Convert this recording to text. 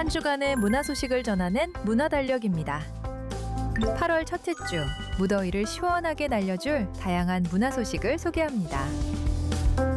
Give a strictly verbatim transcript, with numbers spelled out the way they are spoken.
한 주간의 문화 소식을 전하는 문화달력입니다. 팔월 첫째 주, 무더위를 시원하게 날려줄 다양한 문화 소식을 소개합니다.